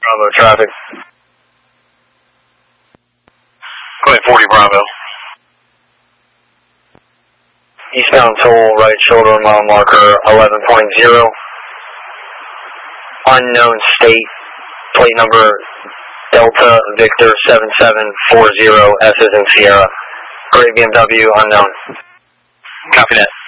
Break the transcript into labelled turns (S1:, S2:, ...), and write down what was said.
S1: Bravo traffic.
S2: Go ahead, 40 Bravo.
S1: Eastbound toll, right shoulder, mile marker 11.0. Unknown state, plate number Delta Victor 7740, S as in Sierra. Gray BMW, unknown.
S2: Copy that.